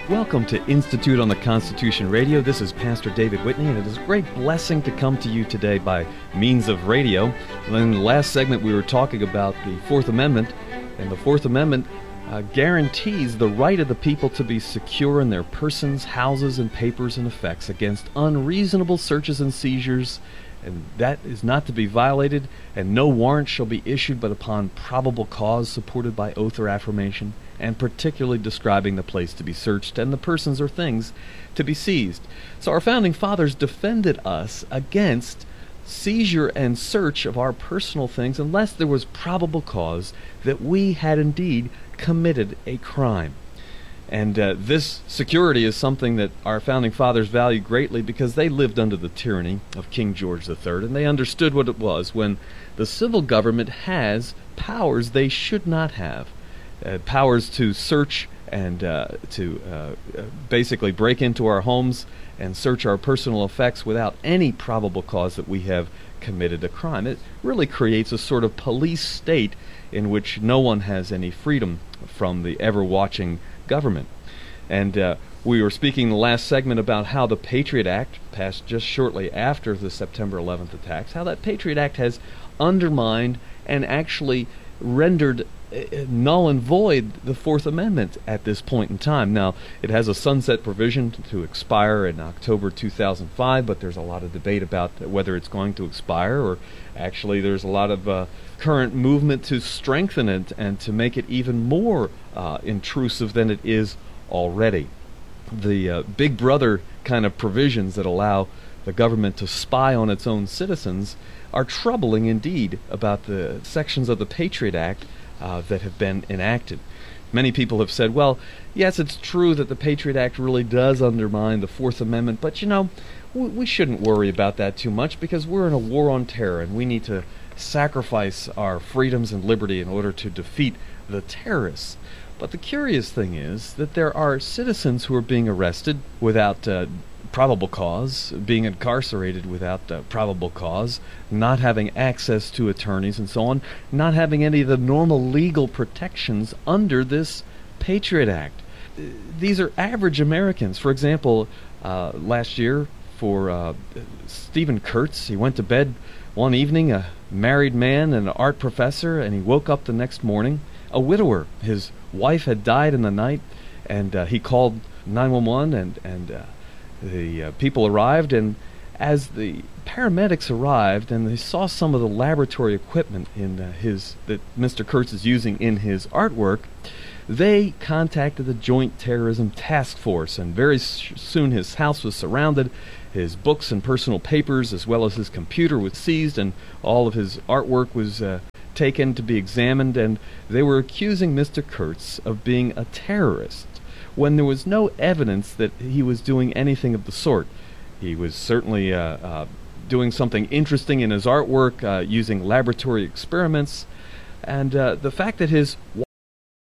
Welcome to Institute on the Constitution Radio. This is Pastor David Whitney, and it is a great blessing to come to you today by means of radio. In the last segment, we were talking about the Fourth Amendment, and the Fourth Amendment guarantees the right of the people to be secure in their persons, houses, and papers and effects against unreasonable searches and seizures, and that is not to be violated, and no warrant shall be issued but upon probable cause supported by oath or affirmation, and particularly describing the place to be searched and the persons or things to be seized. So our founding fathers defended us against seizure and search of our personal things unless there was probable cause that we had indeed committed a crime. And this security is something that our founding fathers valued greatly because they lived under the tyranny of King George III, and they understood what it was when the civil government has powers they should not have. Powers to search and to basically break into our homes and search our personal effects without any probable cause that we have committed a crime. It really creates a sort of police state in which no one has any freedom from the ever-watching government. And we were speaking in the last segment about how the Patriot Act, passed just shortly after the September 11th attacks, how that Patriot Act has undermined and actually rendered null and void the Fourth Amendment at this point in time. Now, it has a sunset provision to expire in October 2005, but there's a lot of debate about whether it's going to expire, or actually there's a lot of current movement to strengthen it and to make it even more intrusive than it is already. The Big Brother kind of provisions that allow the government to spy on its own citizens are troubling indeed about the sections of the Patriot Act that have been enacted. Many people have said, well, yes, it's true that the Patriot Act really does undermine the Fourth Amendment, but you know, we shouldn't worry about that too much because we're in a war on terror and we need to sacrifice our freedoms and liberty in order to defeat the terrorists. But the curious thing is that there are citizens who are being arrested without probable cause, being incarcerated without probable cause, not having access to attorneys and so on, not having any of the normal legal protections under this Patriot Act. These are average Americans. For example, last year for Stephen Kurtz, he went to bed one evening, a married man and an art professor, and he woke up the next morning a widower. His wife had died in the night, and he called 911, and the people arrived, and as the paramedics arrived and they saw some of the laboratory equipment in that Mr. Kurtz is using in his artwork, they contacted the Joint Terrorism Task Force, and very soon his house was surrounded. His books and personal papers, as well as his computer, was seized, and all of his artwork was taken to be examined, and they were accusing Mr. Kurtz of being a terrorist, when there was no evidence that he was doing anything of the sort. He was certainly doing something interesting in his artwork, using laboratory experiments, and the fact that his wife